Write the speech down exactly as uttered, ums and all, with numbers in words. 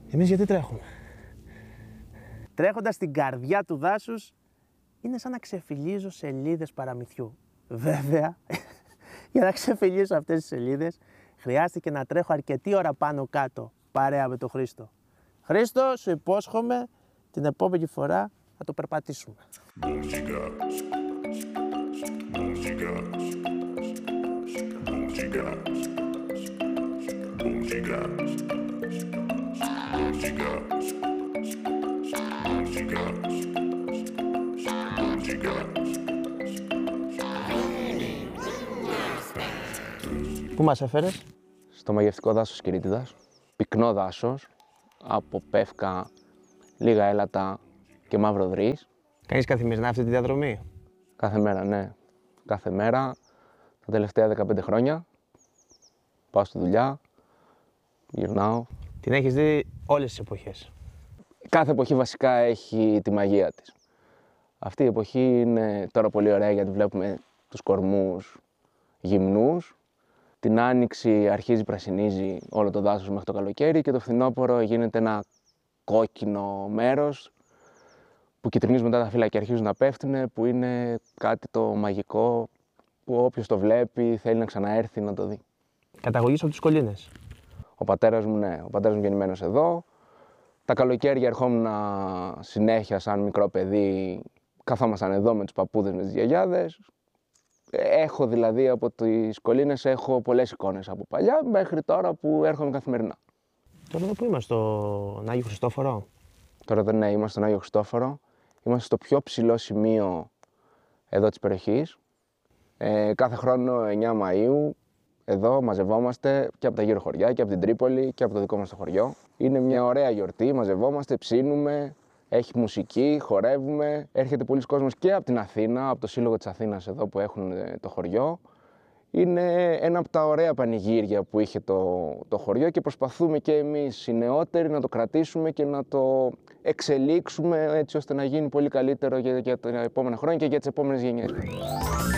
Εμείς γιατί τρέχουμε? Τρέχοντας στην καρδιά του δάσους είναι σαν να ξεφυλίζω σελίδες παραμυθιού. Βέβαια, για να ξεφυλίσω αυτές τις σελίδες χρειάστηκε να τρέχω αρκετή ώρα πάνω κάτω παρέα με τον Χρήστο. Χρήστο, σου υπόσχομαι την επόμενη φορά θα το περπατήσουμε. Πού μας έφερες? Στο μαγευτικό δάσος Κυρίτιδας, πυκνό δάσος, από πεύκα, λίγα έλατα και μαύρο δρύς. Κάνεις καθημερινά αυτή τη διαδρομή? Κάθε μέρα, ναι. Κάθε μέρα, τα τελευταία δεκαπέντε χρόνια. Πάω στη δουλειά, γυρνάω. Την έχεις δει όλες τις εποχές? Κάθε εποχή βασικά έχει τη μαγεία της. Αυτή η εποχή είναι τώρα πολύ ωραία γιατί βλέπουμε τους κορμούς γυμνούς. Την άνοιξη αρχίζει, πρασινίζει όλο το δάσος μέχρι το καλοκαίρι και το φθινόπωρο γίνεται ένα κόκκινο μέρος που κυτρινίζουν μετά τα φύλλα και αρχίζουν να πέφτουν, που είναι κάτι το μαγικό που όποιος το βλέπει θέλει να ξαναέρθει να το δει. Καταγωγής από τις Κολλήνες? Ο πατέρας μου, ναι, ο πατέρας μου γεννημένος εδώ. Τα καλοκαίρια ερχόμουν συνέχεια σαν μικρό παιδί, καθόμασταν εδώ με τους παππούδες, με τις γιαγιάδες. Έχω δηλαδή από τις Κολλήνες, έχω πολλές εικόνες από παλιά μέχρι τώρα που έρχομαι καθημερινά. Τώρα εδώ που είμαστε, στον Άγιο Χριστόφορο? Τώρα δεν ναι, είμαστε στον Άγιο Χριστόφορο. Είμαστε στο πιο ψηλό σημείο εδώ της περιοχής. Ε, κάθε χρόνο εννιά Μαΐου εδώ μαζευόμαστε και από τα γύρω χωριά και από την Τρίπολη και από το δικό μας το χωριό. Είναι μια ωραία γιορτή, μαζευόμαστε, ψήνουμε, έχει μουσική, χορεύουμε. Έρχεται πολλοί κόσμος και από την Αθήνα, από το Σύλλογο της Αθήνας εδώ που έχουν το χωριό. Είναι ένα από τα ωραία πανηγύρια που είχε το, το χωριό και προσπαθούμε και εμείς οι νεότεροι να το κρατήσουμε και να το εξελίξουμε έτσι ώστε να γίνει πολύ καλύτερο για, για τα επόμενα χρόνια και για τις επόμενες γενιές.